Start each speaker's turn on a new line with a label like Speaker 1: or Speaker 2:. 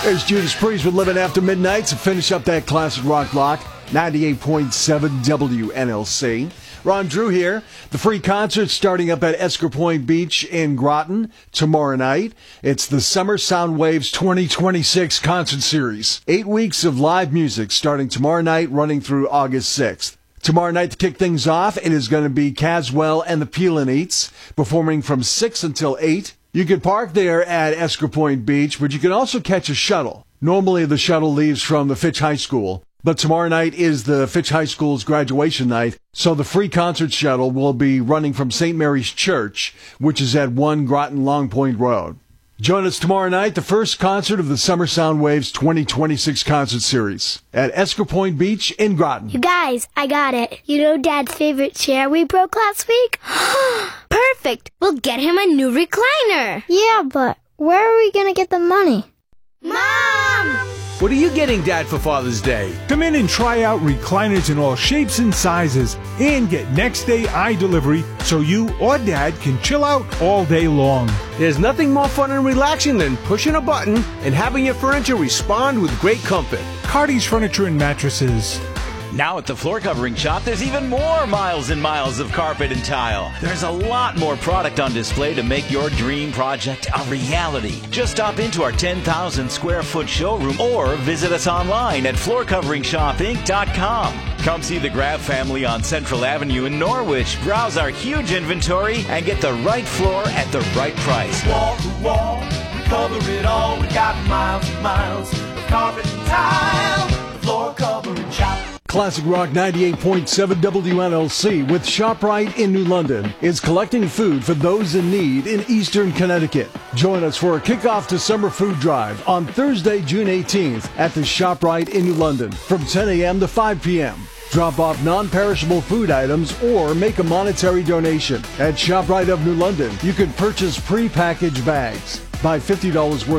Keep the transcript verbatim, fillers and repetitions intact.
Speaker 1: There's Judas Priest with Living After Midnight to finish up that classic rock block. ninety-eight point seven W N L C. Ron Drew here. The free concert starting up at Esker Point Beach in Groton tomorrow night. It's the Summer Sound Waves twenty twenty-six concert series. Eight weeks of live music starting tomorrow night, running through August sixth. Tomorrow night to kick things off, it is going to be Caswell and the Peelanites performing from six until eight. You can park there at Esker Point Beach, but you can also catch a shuttle. Normally the shuttle leaves from the Fitch High School, but tomorrow night is the Fitch High School's graduation night, so the free concert shuttle will be running from Saint Mary's Church, which is at one Groton Long Point Road. Join us tomorrow night, the first concert of the Summer Sound Waves twenty twenty-six concert series at Esker Point Beach in Groton.
Speaker 2: You guys, I got it. You know Dad's favorite chair we broke last week? Perfect! We'll get him a new recliner.
Speaker 3: Yeah, but where are we going to get the money?
Speaker 2: Mom!
Speaker 4: What are you getting, Dad, for Father's Day?
Speaker 5: Come in and try out recliners in all shapes and sizes and get next day eye delivery so you or Dad can chill out all day long.
Speaker 4: There's nothing more fun and relaxing than pushing a button and having your furniture respond with great comfort.
Speaker 5: Cardi's Furniture and Mattresses.
Speaker 6: Now at the Floor Covering Shop, there's even more miles and miles of carpet and tile. There's a lot more product on display to make your dream project a reality. Just stop into our ten thousand square foot showroom or visit us online at floor covering shop inc dot com. Come see the Grab family on Central Avenue in Norwich, browse our huge inventory, and get the right floor at the right price.
Speaker 7: Wall to wall, we cover it all. We got miles and miles of carpet and tile. The Floor Covering Shop.
Speaker 1: Classic Rock ninety-eight point seven W N L C with ShopRite in New London is collecting food for those in need in Eastern Connecticut. Join us for a kickoff to summer food drive on Thursday, June eighteenth at the ShopRite in New London from ten a.m. to five p.m. Drop off non-perishable food items or make a monetary donation. At ShopRite of New London, you can purchase pre-packaged bags. Buy fifty dollars worth